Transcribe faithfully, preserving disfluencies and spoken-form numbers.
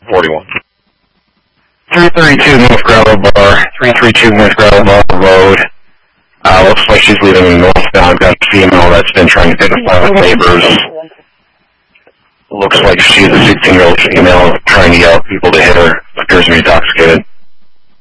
forty-one. three thirty-two North Gravel Bar, three thirty-two North Gravel Bar Road. Uh, looks like she's leaving northbound. Got a female that's been trying to pick up five papers. Looks like she's a sixteen-year-old female trying to yell at people to hit her. Appears to be intoxicated.